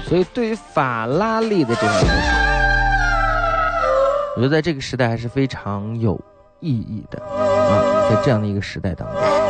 所以对于法拉利的这种模式，我觉得在这个时代还是非常有意义的啊，在这样的一个时代当中。